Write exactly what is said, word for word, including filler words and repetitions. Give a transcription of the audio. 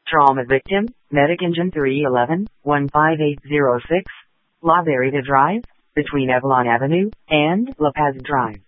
Trauma victim, Medic Engine three one one, one five eight zero six, La Verita Drive, between Avalon Avenue and La Paz Drive.